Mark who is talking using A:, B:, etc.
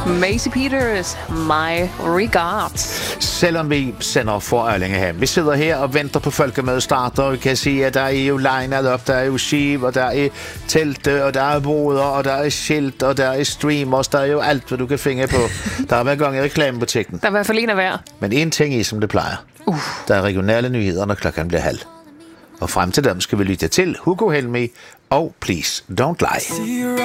A: Maisie Peters, My Regards.
B: Selvom vi sender for Ørlingehem. Vi sidder her og venter på folkemødet starter, og vi kan sige, at der er jo lined op, der er jo skiv, og der er telte, og der er boder, og der er skilt, og der er streamers, der er jo alt, hvad du kan finde på. Der er hver gang i reklamebutikken.
A: Der er i hvert fald en af hver.
B: Men en ting er, som det plejer. Der er regionale nyheder, når klokken bliver halv. Og frem til dem skal vi lytte til Hugo Helmig og Please Don't Lie.